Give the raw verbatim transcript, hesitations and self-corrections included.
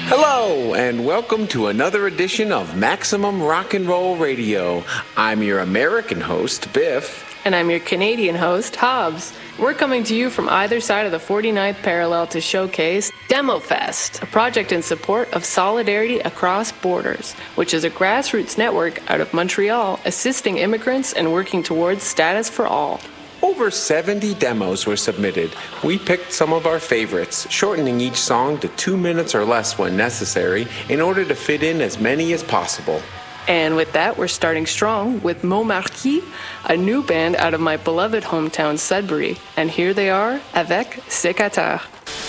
Hello, and welcome to another edition of Maximum Rock and Roll Radio. I'm your American host, Biff. And I'm your Canadian host, Hobbs. We're coming to you from either side of the forty-ninth parallel to showcase DemoFest, a project in support of Solidarity Across Borders, which is a grassroots network out of Montreal assisting immigrants and working towards status for all. Over seventy demos were submitted. We picked some of our favorites, shortening each song to two minutes or less when necessary in order to fit in as many as possible. And with that, we're starting strong with Montmarquis, a new band out of my beloved hometown Sudbury. And here they are, avec Sécateur.